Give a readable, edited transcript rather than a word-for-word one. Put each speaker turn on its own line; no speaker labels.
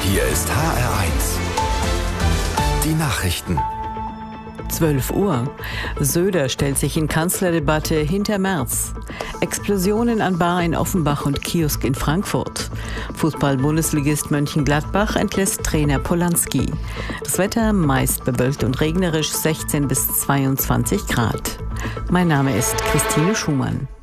Hier ist HR1. Die Nachrichten.
12 Uhr. Söder stellt sich in Kanzlerdebatte hinter Merz. Explosionen an Bar in Offenbach und Kiosk in Frankfurt. Fußball-Bundesligist Mönchengladbach entlässt Trainer Polanski. Das Wetter meist bewölkt und regnerisch, 16 bis 22 Grad. Mein Name ist Christine Schumann.